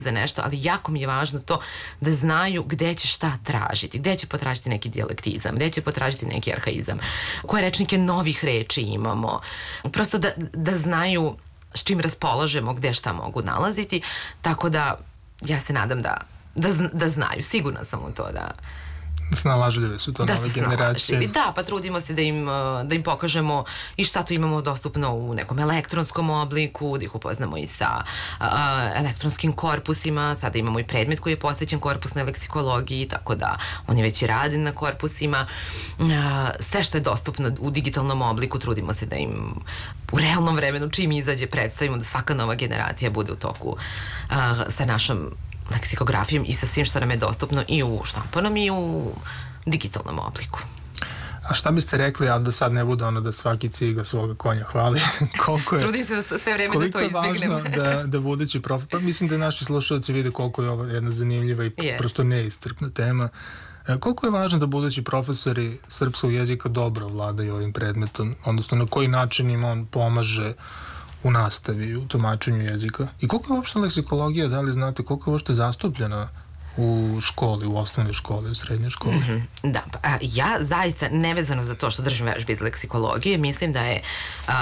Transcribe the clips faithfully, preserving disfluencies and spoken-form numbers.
za nešto, ali jako mi je važno to da znaju gde će šta tražiti, gde će potražiti neki dijalektizam, gde će potražiti neki arhaizam, koje rečnike novih reči imamo, prosto da, da znaju s čim raspolažemo, gde šta mogu nalaziti, tako da ja se nadam da, da, da znaju, sigurna sam u to da... Snalažljive su to da nove generacije. Da, pa trudimo se da im, da im pokažemo i šta to imamo dostupno u nekom elektronskom obliku, da ih upoznamo i sa uh, elektronskim korpusima, sada imamo i predmet koji je posvećen korpusnoj leksikologiji, tako da oni već i rade na korpusima. Uh, sve što je dostupno u digitalnom obliku trudimo se da im u realnom vremenu, čim izađe, predstavimo da svaka nova generacija bude u toku uh, sa našom leksikografijom i sa svim što nam je dostupno i u štampanom i u digitalnom obliku. A šta biste rekli, ali da sad ne bude ono da svaki ciga svoga konja hvali? Koliko je, trudim se da to, sve vreme da to izbjegnem. Koliko je važno da, da budući prof... Pa mislim da naši slušalci vide koliko je ovo jedna zanimljiva i yes. prosto neiscrpna tema. E, koliko je važno da budući profesori srpskog jezika dobro vladaju ovim predmetom, odnosno na koji način im on pomaže u nastavi, u tumačenju jezika? I koliko je uopšte leksikologija, da li znate, koliko je uopšte zastupljena u školi, u osnovnoj školi, u srednjoj školi? Mm-hmm. Da, a, ja zaista, nevezano za to što držim vežbe iz leksikologije, mislim da je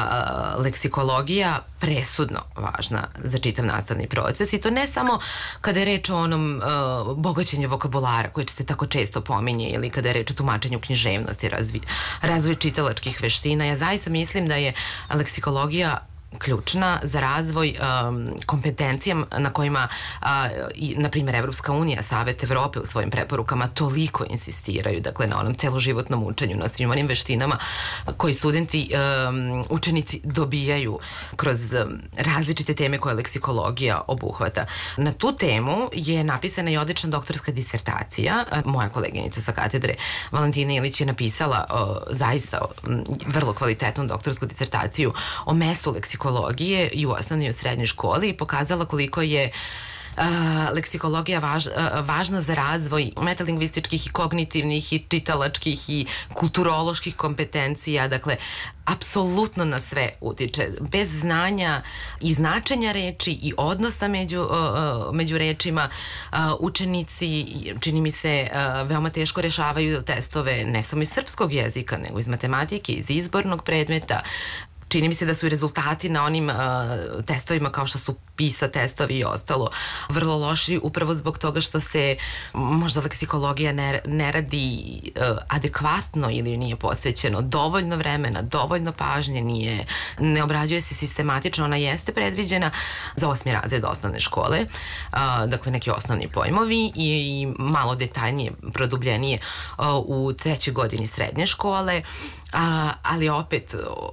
a, leksikologija presudno važna za čitav nastavni proces i to ne samo kada je reč o onom a, bogaćenju vokabulara koji se tako često pominje ili kada je reč o tumačenju književnosti, razvi, razvoj čitalačkih veština. Ja zaista mislim da je leksikologija ključna za razvoj um, kompetencija na kojima, uh, i, na primjer, Evropska unija, Savet Evrope u svojim preporukama toliko insistiraju, dakle, na onom celoživotnom učenju, na svim onim veštinama koji studenti, um, učenici dobijaju kroz um, različite teme koje leksikologija obuhvata. Na tu temu je napisana i odlična doktorska disertacija. Moja koleginica sa katedre, Valentina Ilić, je napisala uh, zaista um, vrlo kvalitetnu doktorsku disertaciju o mestu leksikologije i u osnovnoj i u srednjoj školi i pokazala koliko je Uh, leksikologija važ, uh, važna za razvoj metalingvističkih i kognitivnih i čitalačkih i kulturoloških kompetencija, dakle, apsolutno na sve utiče. Bez znanja i značenja reči i odnosa među, uh, među rečima, uh, učenici, čini mi se, uh, veoma teško rešavaju testove ne samo iz srpskog jezika, nego iz matematike, iz izbornog predmeta. Čini mi se da su i rezultati na onim uh, testovima kao što su PISA testovi i ostalo vrlo loši upravo zbog toga što se možda leksikologija ne, ne radi uh, adekvatno ili nije posvećeno dovoljno vremena, dovoljno pažnje, nije, ne obrađuje se sistematično. Ona jeste predviđena za osmi razred osnovne škole, uh, dakle neki osnovni pojmovi i, i malo detaljnije, produbljenije uh, u trećoj godini srednje škole, uh, ali opet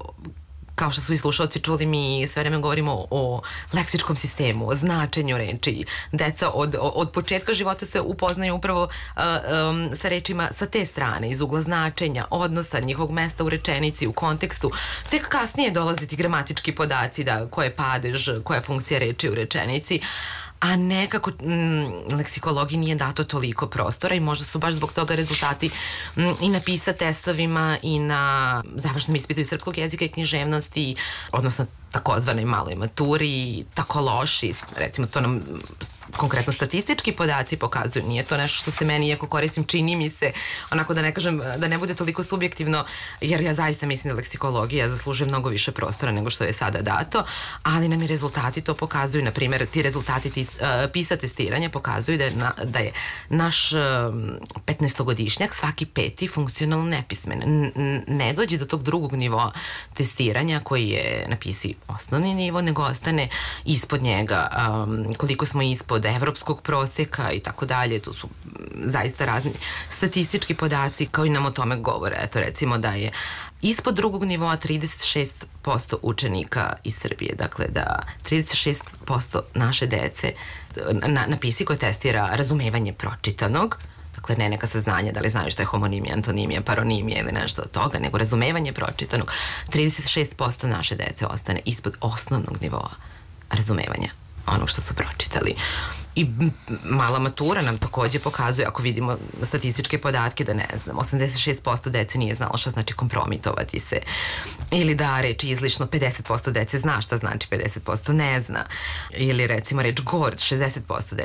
kao što su i slušalci čuli, mi sve vreme govorimo o leksičkom sistemu, o značenju reči. Deca od, od početka života se upoznaju upravo uh, um, sa rečima sa te strane, iz ugla značenja, odnosa, njihovog mesta u rečenici, u kontekstu. Tek kasnije dolaze ti gramatički podaci, da, ko je padež, koja je funkcija reči u rečenici, a nekako m, leksikologiji nije dato toliko prostora i možda su baš zbog toga rezultati m, i na PISA testovima i na završnom ispitu iz srpskog jezika i književnosti, odnosno takozvanoj maloj maturi, tako loši, recimo to nam konkretno statistički podaci pokazuju, nije to nešto što se meni, iako koristim, čini mi se, onako da ne kažem, da ne bude toliko subjektivno, jer ja zaista mislim da leksikologija zaslužuje mnogo više prostora nego što je sada dato, ali nam i rezultati to pokazuju. Na primjer, ti rezultati ti, uh, PISA testiranja pokazuju da je, na, da je naš uh, petnaestogodišnjak svaki peti funkcionalno nepismen. N ne dođe do tog drugog nivoa testiranja koji je na PISI osnovni nivo, nego ostane ispod njega. Um, koliko smo ispod evropskog proseka i tako dalje, tu su zaista razni statistički podaci koji nam o tome govore. Eto, recimo da je ispod drugog nivoa trideset šest posto učenika iz Srbije, dakle da trideset šest posto naše dece na, na PISI koje testira razumevanje pročitanog, dakle ne neka saznanja da li znaju šta je homonimija, antonimija, paronimija ili nešto od toga, nego razumevanje pročitanog, trideset šest posto naše dece ostane ispod osnovnog nivoa razumevanja onog što su pročitali. I mala matura nam takođe pokazuje, ako vidimo statističke podatke, da ne znam, osamdeset šest posto dece nije znalo šta znači kompromitovati se. Ili da reč izlišno pedeset posto dece zna šta znači, pedeset posto ne zna. Ili recimo reč gord, šezdeset posto dece